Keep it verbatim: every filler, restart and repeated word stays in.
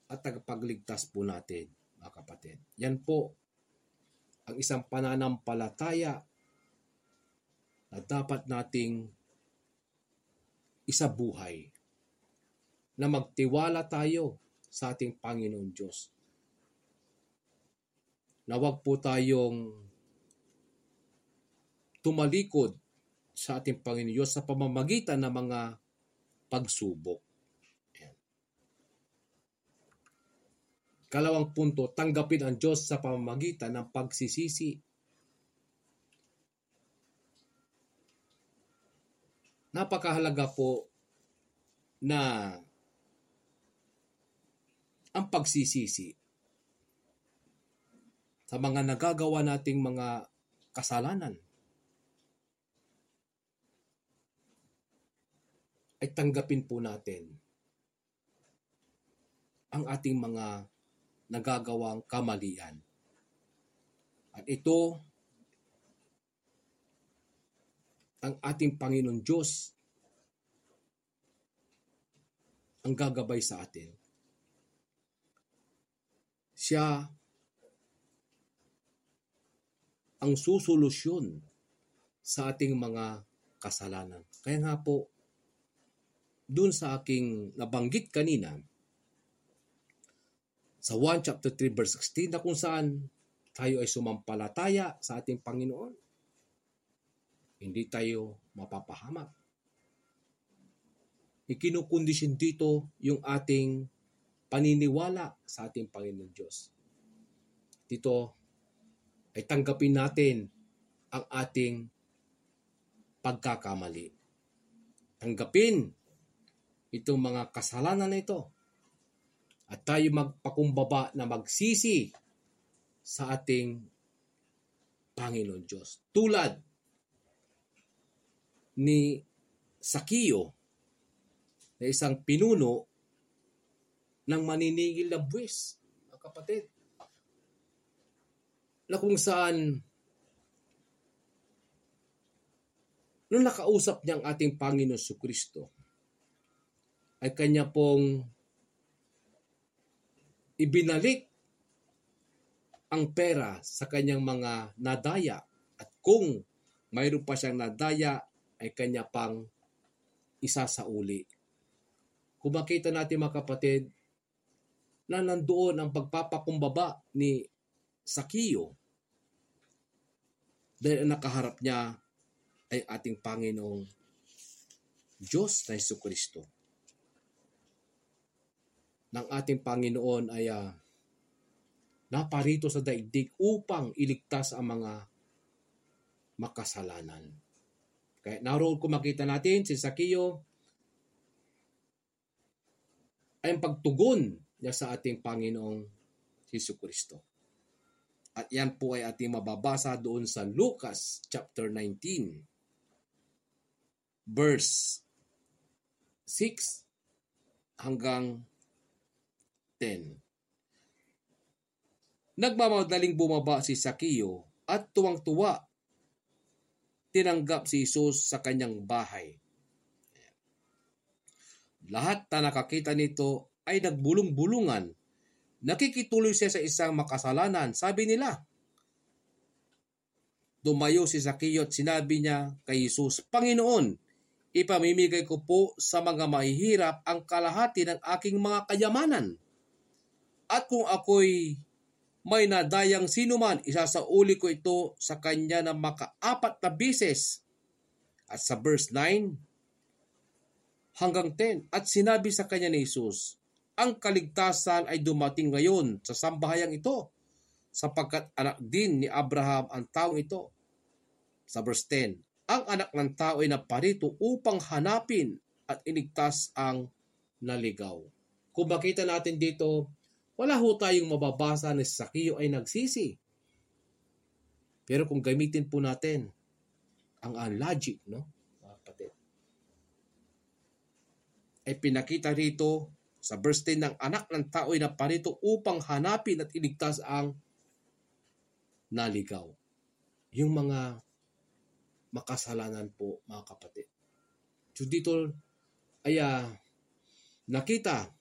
at tagapagligtas po natin, mga kapatid. Yan po ang isang pananampalataya na dapat nating isabuhay, na magtiwala tayo sa ating Panginoon Diyos. Na wag po tayong tumalikod sa ating Panginoon Diyos sa pamamagitan ng mga pagsubok. Ayan. Kalawang punto, tanggapin ang Diyos sa pamamagitan ng pagsisisi. Napakahalaga po na ang pagsisisi sa mga nagagawa nating mga kasalanan ay tanggapin po natin ang ating mga nagagawang kamalian. At ito ang ating Panginoon Diyos ang gagabay sa atin. Siya ang susolusyon sa ating mga kasalanan. Kaya nga po, dun sa aking nabanggit kanina, sa Juan chapter three verse sixteen, na kung saan tayo ay sumampalataya sa ating Panginoon, hindi tayo mapapahamak. Ikinukondisyon dito yung ating paniniwala sa ating Panginoon Diyos. Dito ay tanggapin natin ang ating pagkakamali. Tanggapin itong mga kasalanan na ito at tayo magpakumbaba na magsisi sa ating Panginoon Diyos. Tulad ni Sakeo, na isang pinuno ng maniningil na buwis, mga kapatid, na kung saan nung nakausap niya ang ating Panginoon Jesucristo, ay kanya pong ibinalik ang pera sa kanyang mga nadaya, at kung mayroon pa siyang nadaya ay kanya pang isasauli. Kung makita natin, mga kapatid, na nandoon ang pagpapakumbaba ni Sakeo dahil ang nakaharap niya ay ating Panginoong Diyos na Jesucristo. Ng ating Panginoon ay uh, naparito sa daigdig upang iligtas ang mga makasalanan. Kaya naroon kung makita natin si Sakeo ay ang pagtugon niya sa ating Panginoong Jesucristo. At yan po ay ating mababasa doon sa Lucas chapter nineteen, verse six hanggang ten. Nagmamadaling bumaba si Sakeo at tuwang-tuwa tinanggap si Jesus sa kanyang bahay. Lahat na nakakita nito ay nagbulong-bulungan. Nakikituloy siya sa isang makasalanan. Sabi nila, dumayo si Sakeo at sinabi niya kay Jesus, Panginoon, ipamimigay ko po sa mga mahihirap ang kalahati ng aking mga kayamanan. At kung ako'y may nadayang sinuman, isasauli ko ito sa kanya na makaapat na bises. At sa verse nine hanggang ten, at sinabi sa kanya ni Jesus, ang kaligtasan ay dumating ngayon sa sambahayang ito, sapagkat anak din ni Abraham ang taong ito. Sa verse ten, ang anak ng tao ay naparito upang hanapin at iligtas ang naligaw. Kung makita natin dito, wala ho tayong mababasa na si Sakeo ay nagsisi. Pero kung gamitin po natin ang uh, logic, no? Kapatid, ay pinakita rito sa verse ten ng anak ng tao ay naparito upang hanapin at iligtas ang naligaw. Yung mga makasalanan po, mga kapatid. So dito ay uh, nakita